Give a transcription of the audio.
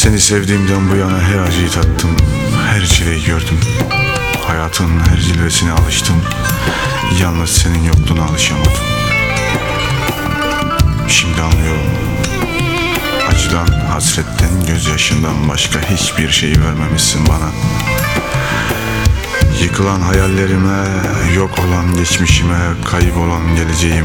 Seni sevdiğimden bu yana her acıyı tattım, her çileyi gördüm. Hayatın her cilvesine alıştım, yalnız senin yokluğuna alışamadım. Şimdi anlıyorum, acıdan, hasretten, gözyaşından başka hiçbir şey vermemişsin bana. Yıkılan hayallerime, yok olan geçmişime, kaybolan geleceğime